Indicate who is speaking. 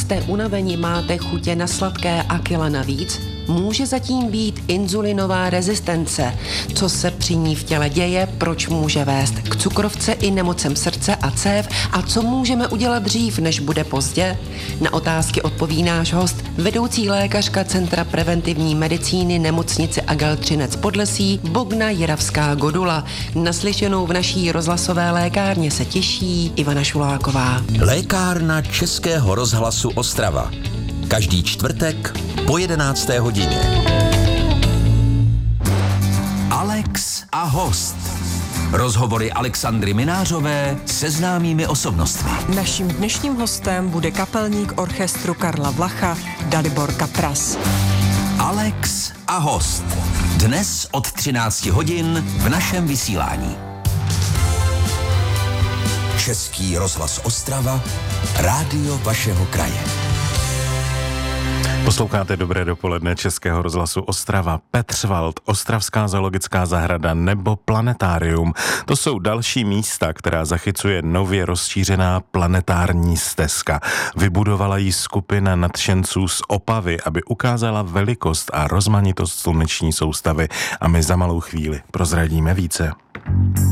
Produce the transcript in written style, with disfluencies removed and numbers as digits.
Speaker 1: Jste unaveni, máte chutě na sladké a kila navíc? Může zatím být inzulinová rezistence. Co se při ní v těle děje, proč může vést k cukrovce i nemocem srdce a cév a co můžeme udělat dřív, než bude pozdě? Na otázky odpoví náš host, vedoucí lékařka Centra preventivní medicíny nemocnice Agel Třinec Podlesí Bogna Jiravská Godula. Naslyšenou v naší rozhlasové lékárně se těší Ivana Šuláková.
Speaker 2: Lékárna Českého rozhlasu Ostrava. Každý čtvrtek po 11. hodině. Alex a host. Rozhovory Alexandry Minářové se známými osobnostmi.
Speaker 3: Naším dnešním hostem bude kapelník orchestru Karla Vlacha Dalibor Kapras.
Speaker 2: Alex a host. Dnes od 13 hodin v našem vysílání. Český rozhlas Ostrava, rádio vašeho kraje.
Speaker 4: Posloucháte Dobré dopoledne Českého rozhlasu Ostrava, Petřvald, Ostravská zoologická zahrada nebo Planetárium. To jsou další místa, která zachycuje nově rozšířená planetární stezka. Vybudovala ji skupina nadšenců z Opavy, aby ukázala velikost a rozmanitost sluneční soustavy. A my za malou chvíli prozradíme více.